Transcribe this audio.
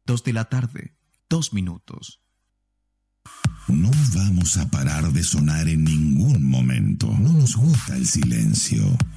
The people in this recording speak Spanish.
2 de la tarde, 2 minutos. No vamos a parar de sonar en ningún momento. No nos gusta el silencio.